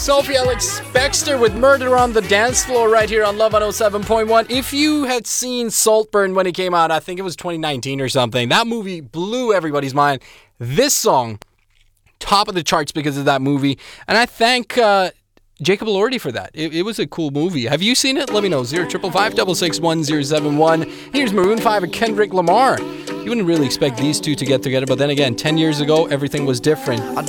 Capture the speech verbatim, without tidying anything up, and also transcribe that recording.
Sophie Alex Bextor with Murder on the Dance Floor right here on Love one oh seven point one. If you had seen Saltburn when it came out, I think it was twenty nineteen or something, that movie blew everybody's mind. This song, top of the charts because of that movie. And I thank uh, Jacob Elordi for that. It, it was a cool movie. Have you seen it? Let me know. zero five five, six six one, zero seven one. Here's Maroon five and Kendrick Lamar. You wouldn't really expect these two to get together, but then again, ten years ago, everything was different.